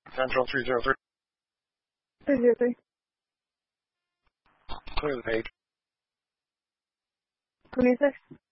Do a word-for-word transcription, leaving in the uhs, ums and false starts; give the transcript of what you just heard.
Central three zero three. three zero three. Clear the page. twenty-six.